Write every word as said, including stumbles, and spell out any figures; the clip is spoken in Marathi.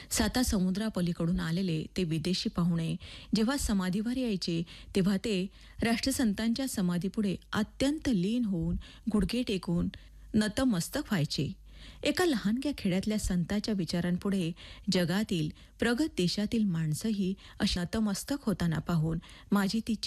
साता समुद्रापलीकडून आलेले ते विदेशी पाहुणे जेव्हा समाधीवर यायचे तेव्हा ते राष्ट्रसंतांच्या समाधीपुढे अत्यंत लीन होऊन गुडघे टेकून नतमस्तक व्हायचे. एका लहानग्या खेड्यातल्या संताच्या विचारांपुढे जगातील प्रगत देशातील माणसंही अशी नतमस्तक होताना पाहून माझी ती